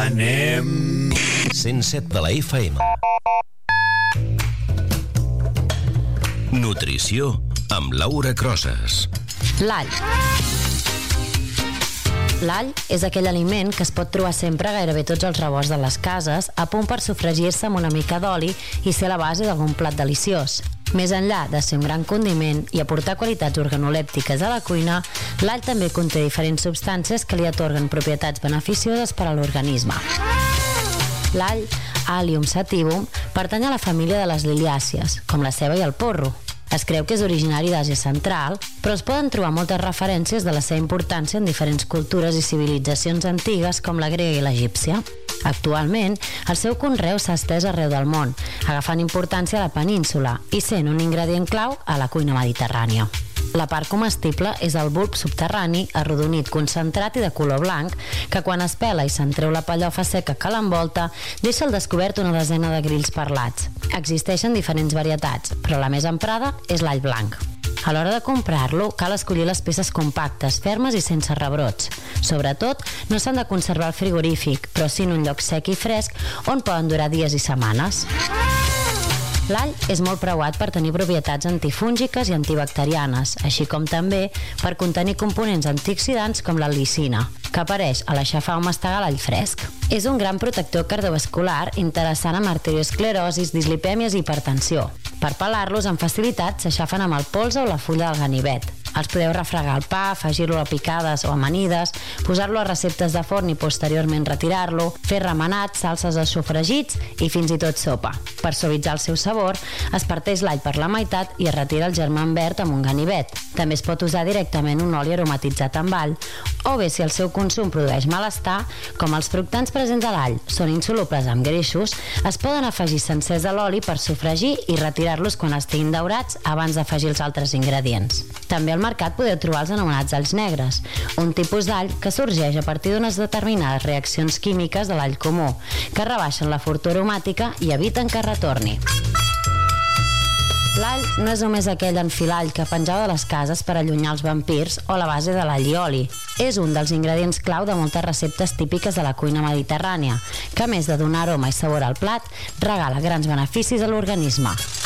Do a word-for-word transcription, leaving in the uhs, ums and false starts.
Anem... cent set de la F M. Nutrició amb Laura Crosas. L'all. L'all és aquell aliment que es pot trobar sempre a gairebé tots els rebosts de les cases, a punt per sofregir-se amb una mica d'oli i ser la base d'algun plat deliciós. Més enllà de ser un gran condiment i aportar qualitats organolèptiques a la cuina, l'all també conté diferents substàncies que li atorguen propietats beneficioses per a l'organisme. L'all, Allium sativum, pertany a la família de les liliàcies, com la ceba i el porro. Es creu que és originari d'Àsia Central, però es poden trobar moltes referències de la seva importància en diferents cultures i civilitzacions antigues com la grega i l'egípcia. Actualment, el seu conreu s'ha estès arreu del món, agafant importància a la península i sent un ingredient clau a la cuina mediterrània. La part comestible és el bulb subterrani, arrodonit, concentrat i de color blanc, que quan es pela i se'n treu la pellofa seca que l'envolta, deixa al descobert una desena de grills parlats. Existeixen diferents varietats, però la més emprada és l'all blanc. A l'hora de comprar-lo, cal escollir les peces compactes, fermes i sense rebrots. Sobretot, no s'han de conservar al frigorífic, però sí en un lloc sec i fresc on poden durar dies i setmanes. L'all és molt preuat per tenir propietats antifúngiques i antibacterianes, així com també per contenir components antioxidants com la licina, que apareix a l'aixafar o mastegar l'all fresc. És un gran protector cardiovascular interessant amb arteriosclerosis, dislipèmies i hipertensió. Per pelar-los amb facilitat s'aixafen amb el polze o la fulla del ganivet. Els podeu refregar al pa, afegir-lo a picades o amanides, posar-lo a receptes de forn i posteriorment retirar-lo, fer remenats, salses de sofregits i fins i tot sopa. Per suavitzar el seu sabor, es parteix l'all per la meitat i es retira el germen verd amb un ganivet. També es pot usar directament un oli aromatitzat amb all, o bé si el seu consum produeix malestar, com els fructants presents a l'all són insolubles amb greixos, es poden afegir sencers a l'oli per sofregir i retirar-los quan estiguin daurats abans d'afegir els altres ingredients. També al mercat podeu trobar els anomenats alls negres, un tipus d'all que sorgeix a partir d'unes determinades reaccions químiques de l'all comú, que rebaixen la fortor aromàtica i eviten que retorni. L'all no és només aquell enfilall que penjava de les cases per allunyar els vampirs o la base de l'allioli. És un dels ingredients clau de moltes receptes típiques de la cuina mediterrània, que a més de donar aroma i sabor al plat, regala grans beneficis a l'organisme.